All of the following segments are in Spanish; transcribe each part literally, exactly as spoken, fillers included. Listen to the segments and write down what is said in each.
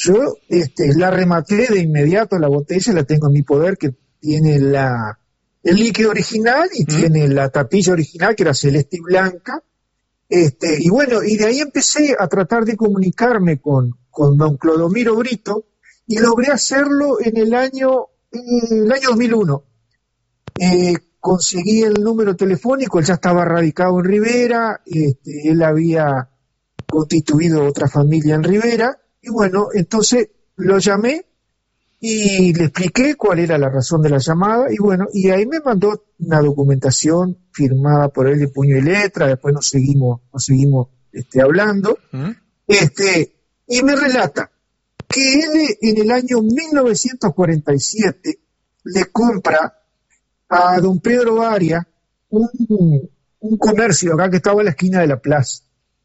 Yo este, la rematé de inmediato, la botella, la tengo en mi poder, que tiene la el líquido original y ¿Mm? tiene la tapilla original, que era celeste y blanca. Este, y bueno, y de ahí empecé a tratar de comunicarme con, con don Clodomiro Brito, y logré hacerlo en el año, en el año dos mil uno. Eh, conseguí el número telefónico, él ya estaba radicado en Rivera, este, él había constituido otra familia en Rivera, y bueno, entonces lo llamé y le expliqué cuál era la razón de la llamada, y bueno, y ahí me mandó una documentación firmada por él de puño y letra. Después nos seguimos, nos seguimos este, hablando, ¿Mm? este, y me relata que él en el año mil novecientos cuarenta y siete le compra a don Pedro Arias un, un comercio acá que estaba en la esquina de la plaza.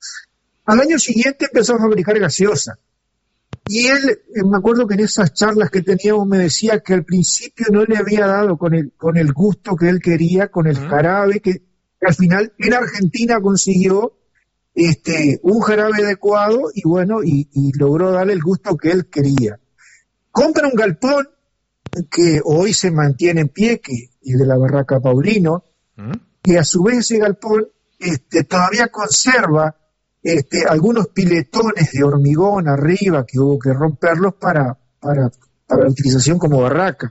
Al año siguiente empezó a fabricar gaseosa. Y él, eh, me acuerdo que en esas charlas que teníamos me decía que al principio no le había dado con el, con el gusto que él quería, con el jarabe, que, que al final en Argentina consiguió este, un jarabe adecuado y bueno, y, y logró darle el gusto que él quería. Compra un galpón que hoy se mantiene en pie, que es de la Barraca Paulino, ¿Mm? y a su vez ese galpón este, todavía conserva Este, algunos piletones de hormigón arriba que hubo que romperlos para, para, para la utilización como barraca.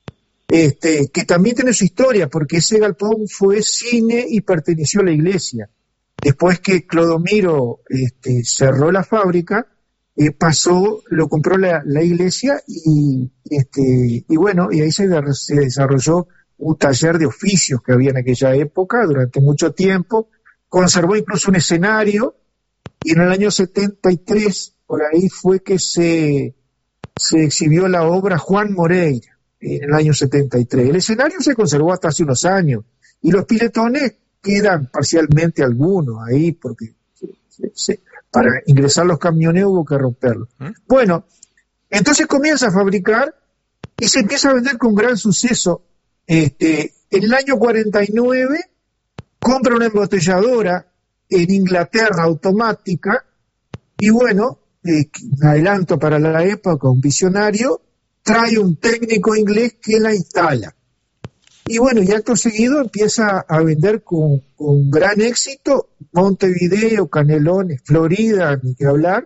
Este, que también tiene su historia, porque ese galpón fue cine y perteneció a la iglesia. Después que Clodomiro este, cerró la fábrica, eh, pasó, lo compró la, la iglesia y, este, y bueno, y ahí se, se desarrolló un taller de oficios que había en aquella época durante mucho tiempo. Conservó incluso un escenario. Y en el año setenta y tres, por ahí fue que se, se exhibió la obra Juan Moreira, en el año setenta y tres. El escenario se conservó hasta hace unos años, y los piletones quedan parcialmente algunos ahí, porque se, se, para ingresar los camiones hubo que romperlos. ¿Mm? Bueno, entonces comienza a fabricar y se empieza a vender con gran suceso. Este, en el año cuarenta y nueve compra una embotelladora en Inglaterra automática, y bueno, eh, un adelanto para la época, un visionario, trae un técnico inglés que la instala. Y bueno, y acto seguido empieza a vender con, con gran éxito Montevideo, Canelones, Florida, ni que hablar,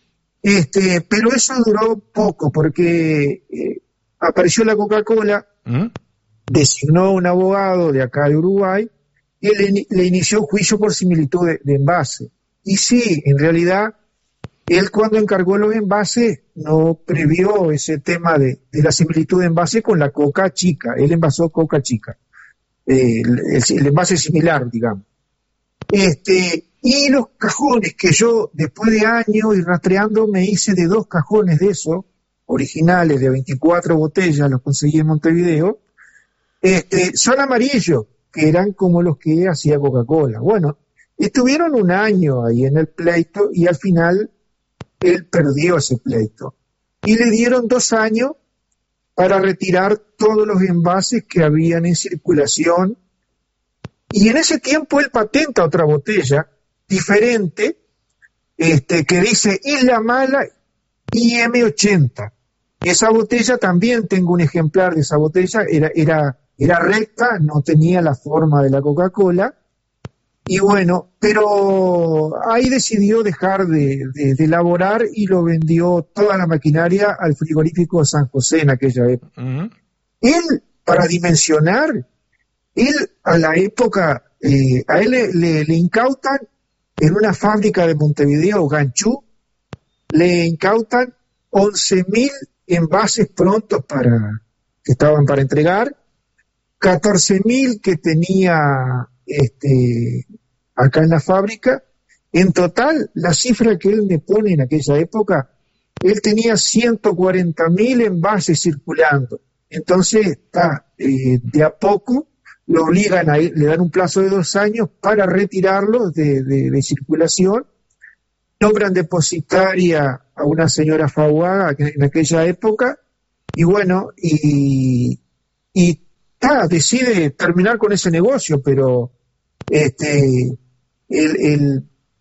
este, pero eso duró poco, porque eh, apareció la Coca-Cola, ¿Mm? designó un abogado de acá de Uruguay, y le, le inició un juicio por similitud de, de envase. Y sí, en realidad, él cuando encargó los envases no previó ese tema de, de la similitud de envase con la Coca Chica. Él envasó Coca Chica, eh, el, el, el envase similar, digamos. Este, y los cajones que yo, después de años y rastreando, me hice de dos cajones de esos, originales, de veinticuatro botellas, los conseguí en Montevideo, este, son amarillos, que eran como los que hacía Coca-Cola. Bueno, estuvieron un año ahí en el pleito y al final él perdió ese pleito. Y le dieron dos años para retirar todos los envases que habían en circulación. Y en ese tiempo él patenta otra botella diferente, este, que dice Isla Mala I M ochenta. Esa botella también tengo un ejemplar de esa botella, era... era Era recta, no tenía la forma de la Coca-Cola, y bueno, pero ahí decidió dejar de, de, de elaborar y lo vendió toda la maquinaria al frigorífico de San José en aquella época. Uh-huh. Él, para dimensionar, él a la época, eh, a él le, le, le incautan en una fábrica de Montevideo, Ganchú, le incautan once mil envases prontos para, que estaban para entregar, catorce mil que tenía este, acá en la fábrica. En total, la cifra que él me pone en aquella época, él tenía ciento cuarenta mil envases circulando. Entonces, está, eh, de a poco lo obligan a ir, le dan un plazo de dos años para retirarlos de, de, de circulación. Nombran depositaria a una señora Faguaga en aquella época, y bueno, y, y Ah, decide terminar con ese negocio, pero este, el, el,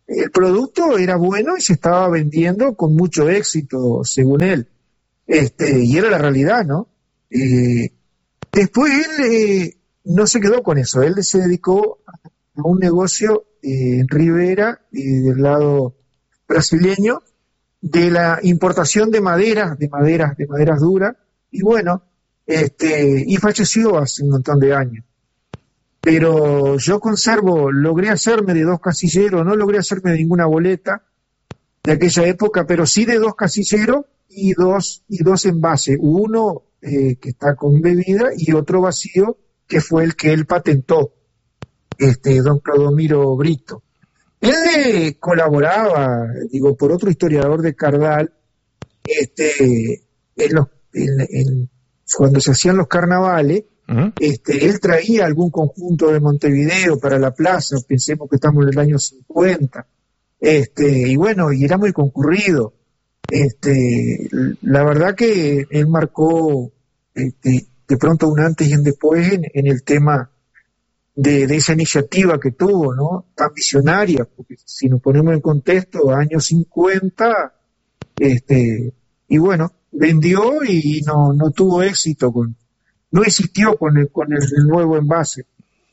el producto era bueno y se estaba vendiendo con mucho éxito, según él. Este, y era la realidad, ¿no? Eh, después él eh, no se quedó con eso, él se dedicó a un negocio eh, en Rivera, eh, del lado brasileño, de la importación de maderas, de maderas, de maderas duras, y bueno, este, y falleció hace un montón de años. Pero yo conservo, logré hacerme de dos casilleros, no logré hacerme de ninguna boleta de aquella época, pero sí de dos casilleros y dos, y dos envases, uno eh, que está con bebida y otro vacío, que fue el que él patentó, este, don Clodomiro Brito. Él le colaboraba, digo, por otro historiador de Cardal, este, en los, en, en, cuando se hacían los carnavales, uh-huh. este, él traía algún conjunto de Montevideo para la plaza, pensemos que estamos en el año cincuenta, este, y bueno, y era muy concurrido. Este, la verdad que él marcó este, de pronto un antes y un después en, en el tema de, de esa iniciativa que tuvo, ¿no? Tan visionaria, porque si nos ponemos en contexto, años cincuenta, este, y bueno, vendió y no, no tuvo éxito, con, no existió con el, con el, el nuevo envase.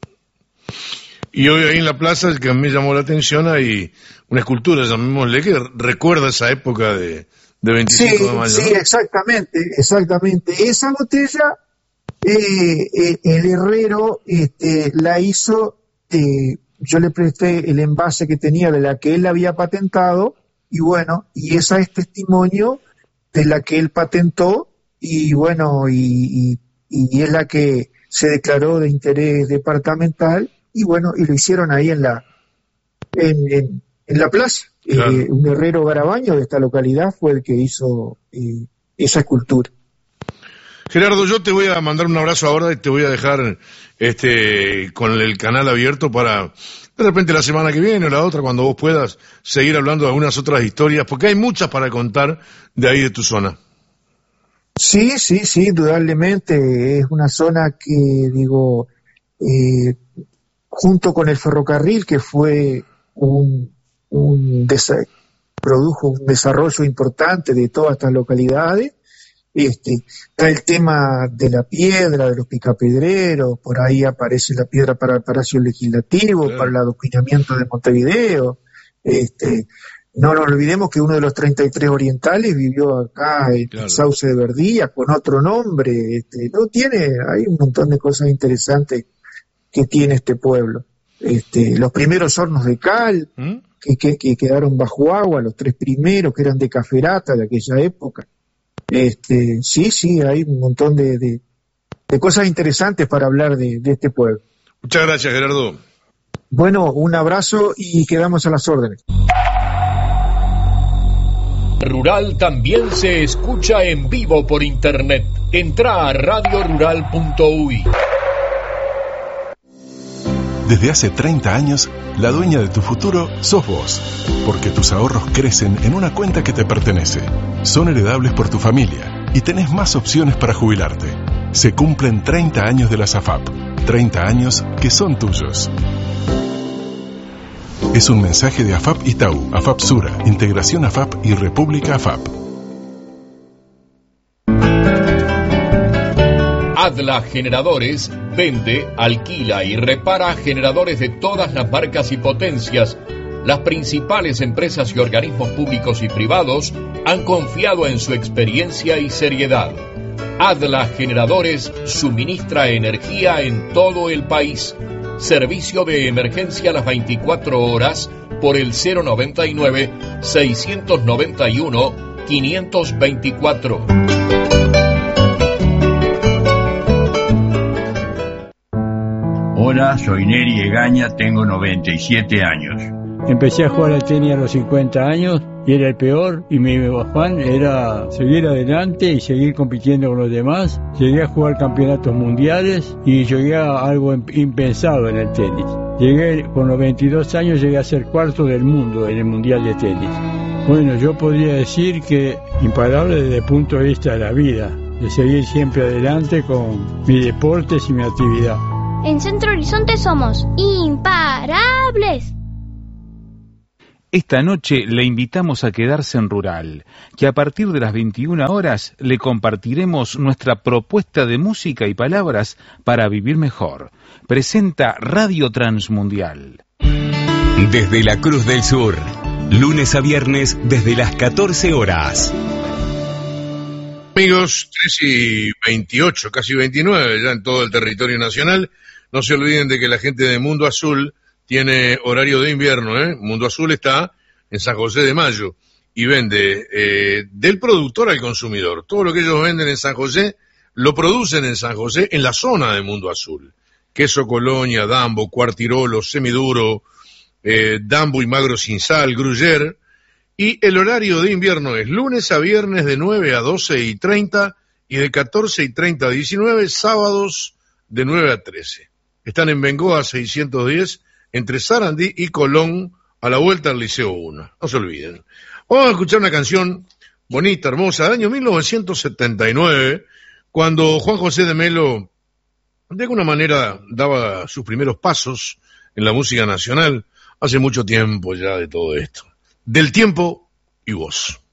Y hoy ahí en la plaza, el que me llamó la atención, hay una escultura, llamémosle, que recuerda esa época de, de veinticinco sí, de mayo. Sí, ¿no? exactamente, exactamente. Esa botella, eh, eh, el herrero este, la hizo, eh, yo le presté el envase que tenía de la que él había patentado, y bueno, y esa es testimonio de la que él patentó, y bueno, y, y, y es la que se declaró de interés departamental, y bueno, y lo hicieron ahí en la en, en, en la plaza. Claro. Eh, un herrero garabaño de esta localidad fue el que hizo eh, esa escultura. Gerardo, yo te voy a mandar un abrazo ahora y te voy a dejar este con el canal abierto para de repente la semana que viene o la otra, cuando vos puedas, seguir hablando de algunas otras historias, porque hay muchas para contar de ahí de tu zona. Sí, sí, sí, indudablemente. Es una zona que, digo, eh, junto con el ferrocarril, que fue un, un desa- produjo un desarrollo importante de todas estas localidades. Este, está el tema de la piedra, de los picapedreros, por ahí aparece la piedra para el Palacio Legislativo, claro. Para el adoquinamiento de Montevideo. Este, no nos olvidemos que uno de los treinta y tres orientales vivió acá en claro. Sauce de Verdía con otro nombre. Este, no tiene, hay un montón de cosas interesantes que tiene este pueblo. Este, los primeros hornos de cal, ¿Mm? que, que, que quedaron bajo agua, los tres primeros que eran de caferata de aquella época. Este, sí, sí, hay un montón de, de, de cosas interesantes para hablar de, de este pueblo. Muchas gracias, Gerardo. Bueno, un abrazo y quedamos a las órdenes. Rural también se escucha en vivo por internet. Entra a radio rural punto u y. Desde hace treinta años, la dueña de tu futuro sos vos, porque tus ahorros crecen en una cuenta que te pertenece. Son heredables por tu familia y tenés más opciones para jubilarte. Se cumplen treinta años de la SAFAP, treinta años que son tuyos. Es un mensaje de AFAP Itaú, AFAP Sura, Integración AFAP y República AFAP. Adla Generadores vende, alquila y repara generadores de todas las marcas y potencias. Las principales empresas y organismos públicos y privados han confiado en su experiencia y seriedad. Adla Generadores suministra energía en todo el país. Servicio de emergencia a las veinticuatro horas por el cero noventa y nueve, seiscientos noventa y uno, quinientos veinticuatro. Hola, soy Neri Egaña, tengo noventa y siete años. Empecé a jugar al tenis a los cincuenta años y era el peor, y mi afán era seguir adelante y seguir compitiendo con los demás. Llegué a jugar campeonatos mundiales y llegué a algo impensado en el tenis. Llegué con los veintidós años, llegué a ser cuarto del mundo en el mundial de tenis. Bueno, yo podría decir que imparable desde el punto de vista de la vida, de seguir siempre adelante con mis deportes y mi actividad. En Centro Horizonte somos imparables. Esta noche le invitamos a quedarse en Rural, que a partir de las veintiuna horas le compartiremos nuestra propuesta de música y palabras para vivir mejor. Presenta Radio Transmundial. Desde la Cruz del Sur, lunes a viernes desde las catorce horas. Amigos, tres y veintiocho, casi veintinueve ya en todo el territorio nacional. No se olviden de que la gente de Mundo Azul tiene horario de invierno, ¿eh? Mundo Azul está en San José de Mayo y vende eh, del productor al consumidor. Todo lo que ellos venden en San José, lo producen en San José, en la zona de Mundo Azul. Queso Colonia, Dambo, Cuartirolo, Semiduro, eh, Dambo y Magro sin sal, Gruyère. Y el horario de invierno es lunes a viernes de nueve a doce y treinta y de catorce y treinta a diecinueve, sábados de nueve a trece. Están en Bengoa seiscientos diez, entre Sarandí y Colón, a la vuelta del Liceo uno. No se olviden. Vamos a escuchar una canción bonita, hermosa, del año mil novecientos setenta y nueve, cuando Juan José de Melo, de alguna manera, daba sus primeros pasos en la música nacional. Hace mucho tiempo ya de todo esto. Del tiempo y vos.